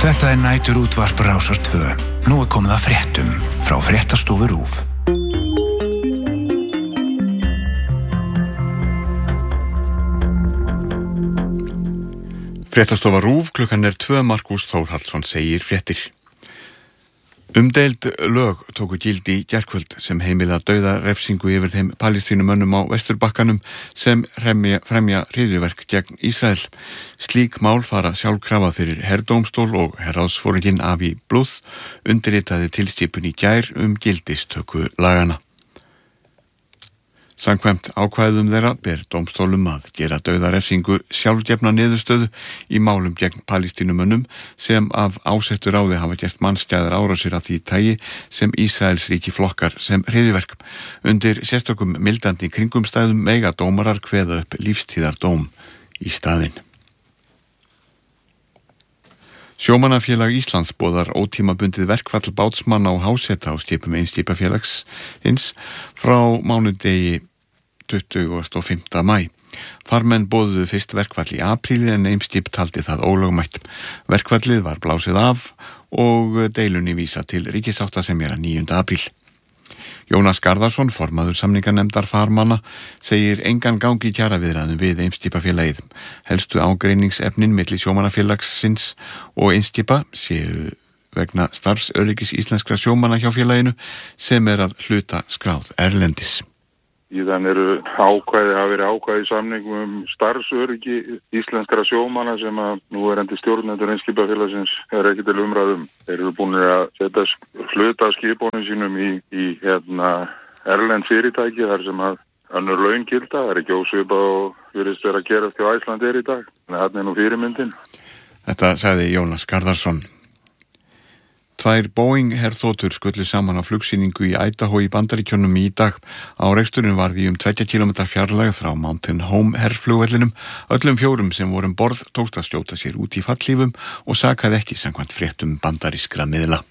Þetta næturútvarp Rásar 2. Nú komið að fréttum frá Fréttastofu RÚV. Fréttastofa RÚV, klukkan 2, Markús Þórhallsson segir fréttir. Umdeild lög tóku gildi í gærkvöld sem heimila dauðarefsingu yfir þeim palestínumönnum á Vesturbakkanum sem fremja hryðjuverk gegn Ísrael. Slík mál fara sjálfkrafa fyrir herdómstól og herráðsforinginn Avi Blúð undirritaði tilskipun í gær gildistöku lagana. Samkvæmt ákvæðum þeirra ber dómstólum að gera dauðarefsingu sjálfgefna niðurstöðu í málum gegn palestínumönnum sem af ásettu ráði hafa gert mannskæðar árásir af því tagi sem Ísraels ríki flokkar sem hryðjuverk. Undir sérstökum mildandi kringumstæðum mega dómarar kveða upp lífstíðardóm í staðinn. Sjómannafélag Íslands boðar ótímabundið verkfall bátsmanna á Háseta á skipum Eimskipafélagsins frá mánudegi 25. maí. Farmenn boðuðu fyrst verkfall í apríli en Eimskip taldi það ólögmætt. Verkfallið var blásið af og deilunni vísa til ríkissáttasemjara 9. apríl. Jónas Garðarsson, formaður samninganefndar farmanna, segir engan gangi í kjaraviðræðum við Eimskipafélagið. Helstu ágreiningsefnin milli sjómannafélagsins og Eimskipa séu vegna starfsöryggis íslenskra sjómanna hjá félaginu sem að hluta skráð erlendis. Íðan hafa verið ákvæði í samningum starfsöryggi íslenskra sjómanna sem að núverandi stjórnendur Eimskipafélagsins ekki til umræðum. Þeir eru búin að setja hluta af skipunum sínum í erlend fyrirtæki þar sem að önnur laun gilda. Það ekki ósvipað og virðist vera að gerast hjá Icelandair í dag. Þannig nú fyrirmyndin. Þetta sagði Jónas Garðarsson. 2 Boeing herþotur skullu saman á flugsýningu í Idaho í Bandaríkjunum í dag. Áreksturinn varð í 2 kilometra fjarlægð frá Mountain Home herflugvellinum. Öllum 4 sem voru borð tókst að skjóta sér út í fallhlífum og sakaði ekki samkvæmt fréttum bandarískra miðla.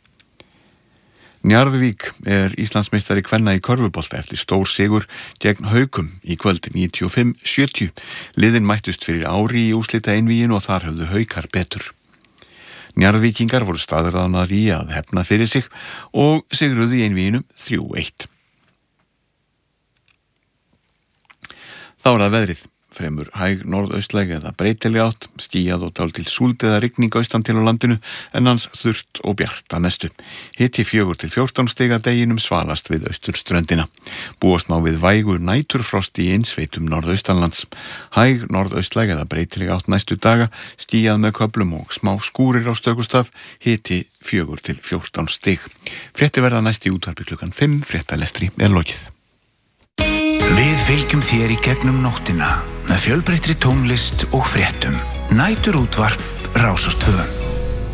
Njarðvík Íslandsmeistari kvenna í körfubolta eftir stór sigur gegn Haukum í kvöld 95-70. Liðin mættust fyrir ári í úrslita einvíginu og þar höfðu Haukar betur. Njarðvíkingar voru staðráðnar í að hefna fyrir sig og sigruðu í einvíginu 3-1. Þá það veðrið. Fremur hæg norðaustlæg eða breytileg átt, skýjað og dálítil súld eða rigning austan til á landinu en hans þurrt og bjart að mestu. Hiti 4 til 14 stiga deginum svalast við austurströndina. Búast má við vægur næturfrost í innsveitum norðaustanlands. Hæg norðaustlæg eða breytileg átt næstu daga, skýjað með köflum og smá skúrir á stökustað, hiti 4 til 14 stig. Fréttir verða næst í útvarpi klukkan 5, fréttalestri lokið. Við fylgjum þér í gegnum nóttina með fjölbreyttri tónlist og fréttum. Næturútvarp Rásar 2.